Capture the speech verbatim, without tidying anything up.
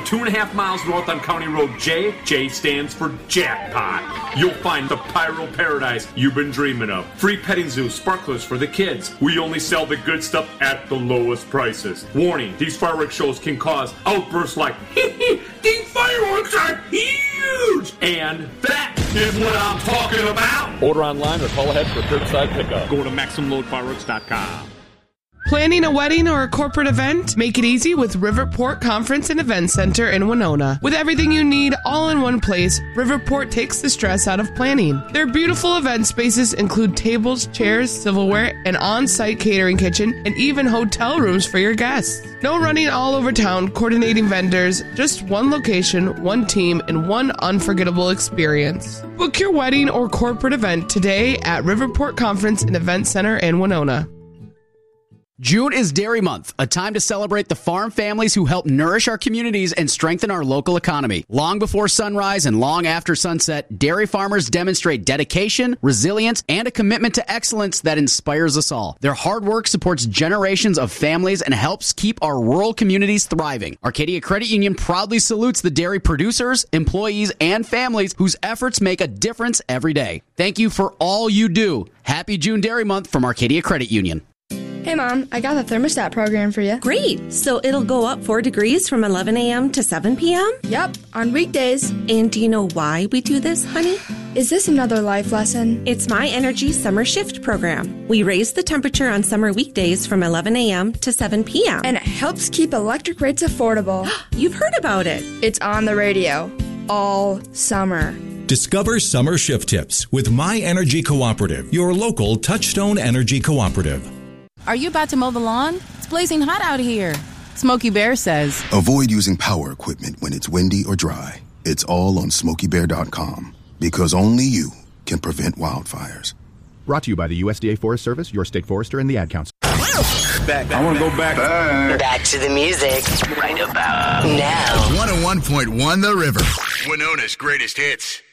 two and a half miles north on County Road J. J stands for jackpot. You'll find the pyro paradise you've been dreaming of. Free petting zoo, sparklers for the kids. We only sell the good stuff at the lowest prices. Warning, these fireworks shows can cause outbursts like, hee hee, these fireworks are huge! And that is what I'm talking about! Order online or call ahead for curbside pickup. Go to maximum load fireworks dot com. Planning a wedding or a corporate event? Make it easy with Riverport Conference and Event Center in Winona. With everything you need all in one place, Riverport takes the stress out of planning. Their beautiful event spaces include tables, chairs, silverware, an on-site catering kitchen, and even hotel rooms for your guests. No running all over town coordinating vendors, just one location, one team, and one unforgettable experience. Book your wedding or corporate event today at Riverport Conference and Event Center in Winona. June is Dairy Month, a time to celebrate the farm families who help nourish our communities and strengthen our local economy. Long before sunrise and long after sunset, dairy farmers demonstrate dedication, resilience, and a commitment to excellence that inspires us all. Their hard work supports generations of families and helps keep our rural communities thriving. Arcadia Credit Union proudly salutes the dairy producers, employees, and families whose efforts make a difference every day. Thank you for all you do. Happy June Dairy Month from Arcadia Credit Union. Hey, Mom, I got the thermostat program for you. Great. So it'll go up four degrees from eleven a.m. to seven p.m.? Yep, on weekdays. And do you know why we do this, honey? Is this another life lesson? It's My Energy Summer Shift program. We raise the temperature on summer weekdays from eleven a.m. to seven p.m. And it helps keep electric rates affordable. You've heard about it. It's on the radio all summer. Discover summer shift tips with My Energy Cooperative, your local Touchstone Energy Cooperative. Are you about to mow the lawn? It's blazing hot out here. Smokey Bear says, avoid using power equipment when it's windy or dry. It's all on smokey bear dot com because only you can prevent wildfires. Brought to you by the U S D A Forest Service, your state forester, and the Ad Council. Back. I want to go back. back. Back to the music. Right about now. one oh one point one The River. Winona's greatest hits.